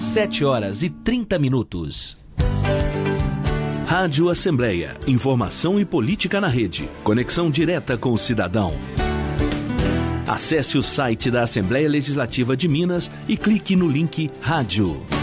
7h30. Rádio Assembleia. Informação e política na rede. Conexão direta com o cidadão. Acesse o site da Assembleia Legislativa de Minas e clique no link Rádio.